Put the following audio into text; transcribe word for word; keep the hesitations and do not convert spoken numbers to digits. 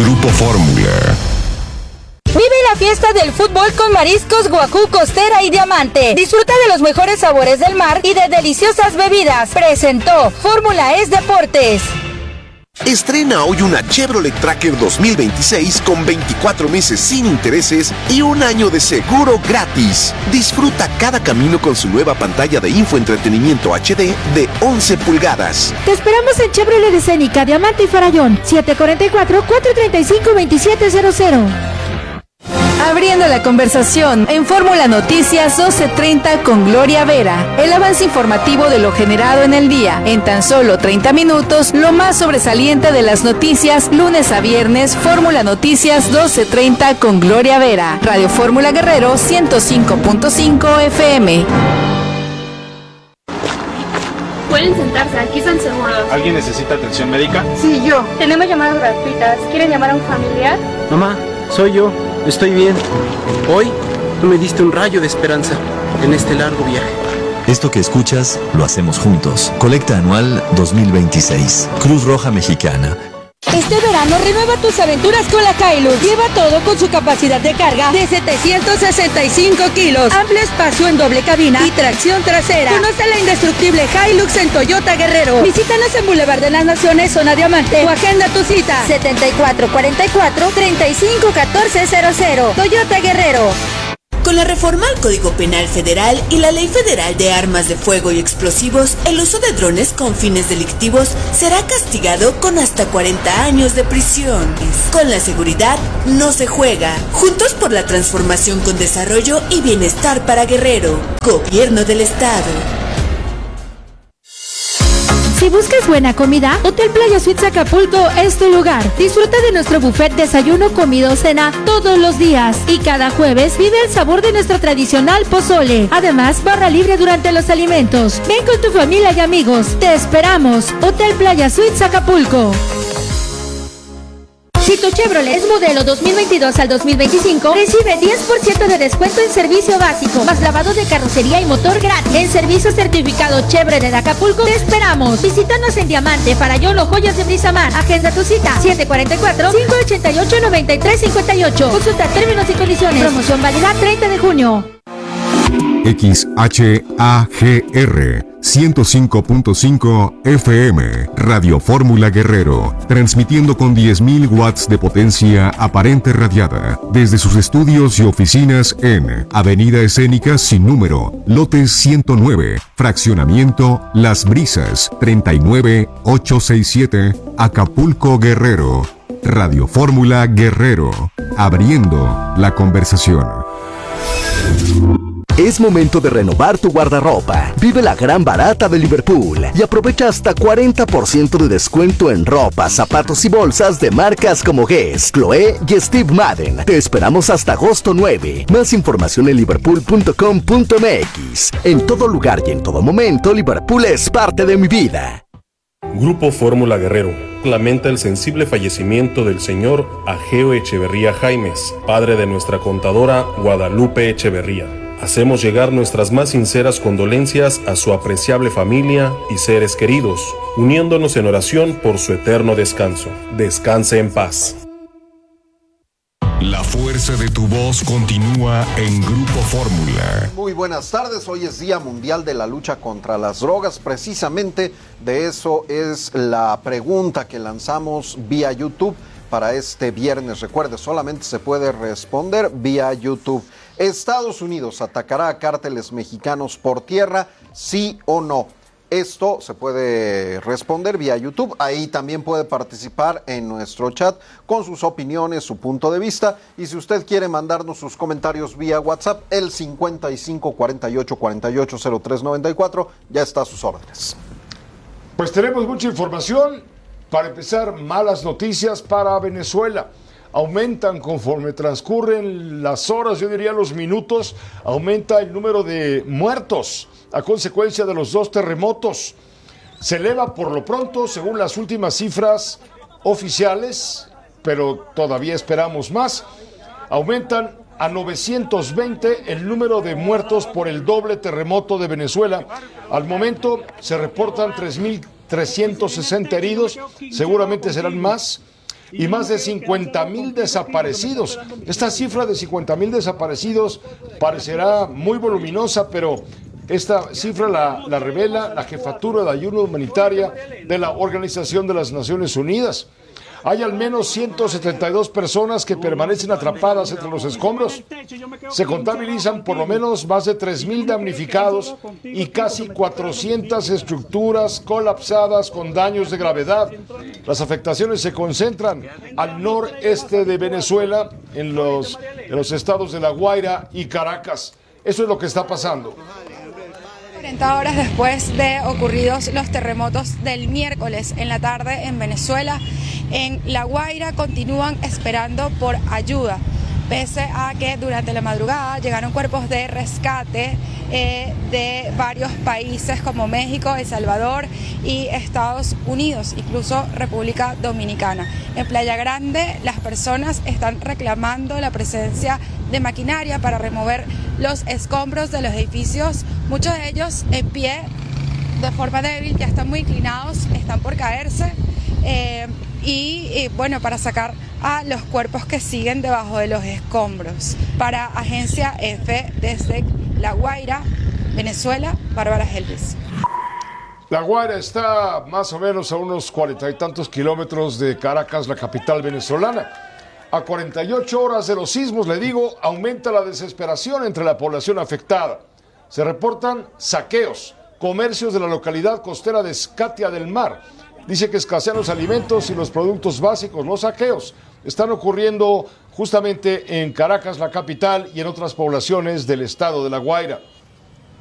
Grupo Fórmula. Vive la fiesta del fútbol con Mariscos Guajú, Costera y Diamante. Disfruta de los mejores sabores del mar y de deliciosas bebidas. Presentó Fórmula Es Deportes. Estrena hoy una Chevrolet Tracker dos mil veintiséis con veinticuatro meses sin intereses y un año de seguro gratis. Disfruta cada camino con su nueva pantalla de infoentretenimiento H D de once pulgadas. Te esperamos en Chevrolet Escénica, Diamante y Farallón, siete cuatro cuatro, cuatro tres cinco, dos siete cero cero. Abriendo la conversación en Fórmula Noticias doce treinta con Gloria Vera. El avance informativo de lo generado en el día. En tan solo treinta minutos, lo más sobresaliente de las noticias, lunes a viernes, Fórmula Noticias doce treinta con Gloria Vera. Radio Fórmula Guerrero ciento cinco punto cinco F M. Pueden sentarse, aquí están seguros. ¿Alguien necesita atención médica? Sí, yo. Tenemos llamadas gratuitas. ¿Quieren llamar a un familiar? Mamá, soy yo. Estoy bien. Hoy tú me diste un rayo de esperanza en este largo viaje. Esto que escuchas, lo hacemos juntos. Colecta anual dos mil veintiséis. Cruz Roja Mexicana. Este verano renueva tus aventuras con la Hilux. Lleva todo con su capacidad de carga de setecientos sesenta y cinco kilos, amplio espacio en doble cabina y tracción trasera. Conoce la indestructible Hilux en Toyota Guerrero. Visítanos en Boulevard de las Naciones, zona Diamante, o agenda tu cita setenta y cuatro cuarenta y cuatro, treinta y cinco catorce cero cero. Toyota Guerrero. Con la reforma al Código Penal Federal y la Ley Federal de Armas de Fuego y Explosivos, el uso de drones con fines delictivos será castigado con hasta cuarenta años de prisión. Con la seguridad no se juega. Juntos por la transformación con desarrollo y bienestar para Guerrero. Gobierno del Estado. Si buscas buena comida, Hotel Playa Suites Acapulco es tu lugar. Disfruta de nuestro buffet desayuno, comida o cena todos los días. Y cada jueves vive el sabor de nuestro tradicional pozole. Además, barra libre durante los alimentos. Ven con tu familia y amigos. Te esperamos. Hotel Playa Suites Acapulco. Si tu Chevrolet es modelo dos mil veintidós al dos mil veinticinco, recibe diez por ciento de descuento en servicio básico, más lavado de carrocería y motor gratis. En servicio certificado Chevrolet de Acapulco, te esperamos. Visítanos en Diamante, Farallón o Joyas de Brizamar. Agenda tu cita, siete cuatro cuatro, cinco ocho ocho, nueve tres cinco ocho. Consulta términos y condiciones. Promoción válida treinta de junio. X H A G R ciento cinco punto cinco F M, Radio Fórmula Guerrero, transmitiendo con diez mil watts de potencia aparente radiada, desde sus estudios y oficinas en Avenida Escénica sin número, lote ciento nueve, fraccionamiento Las Brisas, treinta y nueve ochocientos sesenta y siete, Acapulco, Guerrero. Radio Fórmula Guerrero, abriendo la conversación. Es momento de renovar tu guardarropa. Vive la gran barata de Liverpool y aprovecha hasta cuarenta por ciento de descuento en ropa, zapatos y bolsas de marcas como Guess, Chloé y Steve Madden. Te esperamos hasta agosto nueve. Más información en liverpool punto com punto m x. En todo lugar y en todo momento, Liverpool es parte de mi vida. Grupo Fórmula Guerrero lamenta el sensible fallecimiento del señor Ageo Echeverría Jaimes, padre de nuestra contadora Guadalupe Echeverría. Hacemos llegar nuestras más sinceras condolencias a su apreciable familia y seres queridos, uniéndonos en oración por su eterno descanso. Descanse en paz. La fuerza de tu voz continúa en Grupo Fórmula. Muy buenas tardes, hoy es Día Mundial de la Lucha contra las Drogas. Precisamente de eso es la pregunta que lanzamos vía YouTube para este viernes. Recuerde, solamente se puede responder vía YouTube. ¿Estados Unidos atacará a cárteles mexicanos por tierra, sí o no? Esto se puede responder vía YouTube. Ahí también puede participar en nuestro chat con sus opiniones, su punto de vista. Y si usted quiere mandarnos sus comentarios vía WhatsApp, el cincuenta y cinco cuarenta y ocho cuarenta y ocho cero tres noventa y cuatro ya está a sus órdenes. Pues tenemos mucha información. Para empezar, malas noticias para Venezuela. Aumentan conforme transcurren las horas, yo diría los minutos, aumenta el número de muertos a consecuencia de los dos terremotos. Se eleva por lo pronto, según las últimas cifras oficiales, pero todavía esperamos más, aumentan a novecientos veinte el número de muertos por el doble terremoto de Venezuela. Al momento se reportan tres mil trescientos sesenta heridos, seguramente serán más. y más de cincuenta mil desaparecidos. Esta cifra de cincuenta mil desaparecidos parecerá muy voluminosa, pero esta cifra la, la revela la Jefatura de Ayuda Humanitaria de la Organización de las Naciones Unidas. Hay al menos ciento setenta y dos personas que permanecen atrapadas entre los escombros. Se contabilizan por lo menos más de tres mil damnificados y casi cuatrocientas estructuras colapsadas con daños de gravedad. Las afectaciones se concentran al noreste de Venezuela, en los, en los estados de La Guaira y Caracas. Eso es lo que está pasando. cuarenta horas después de ocurridos los terremotos del miércoles en la tarde en Venezuela, en La Guaira continúan esperando por ayuda, pese a que durante la madrugada llegaron cuerpos de rescate eh, de varios países como México, El Salvador y Estados Unidos, incluso República Dominicana. En Playa Grande las personas están reclamando la presencia de maquinaria para remover los escombros de los edificios, muchos de ellos en pie, de forma débil, ya están muy inclinados, están por caerse, eh, y, y bueno, para sacar a los cuerpos que siguen debajo de los escombros. Para Agencia F desde La Guaira, Venezuela, Bárbara Helvis. La Guaira está más o menos a unos cuarenta y tantos kilómetros de Caracas, la capital venezolana. A cuarenta y ocho horas de los sismos, le digo, aumenta la desesperación entre la población afectada. Se reportan saqueos, comercios de la localidad costera de Escatia del Mar. Dice que escasean los alimentos y los productos básicos. Los saqueos están ocurriendo justamente en Caracas, la capital, y en otras poblaciones del estado de La Guaira.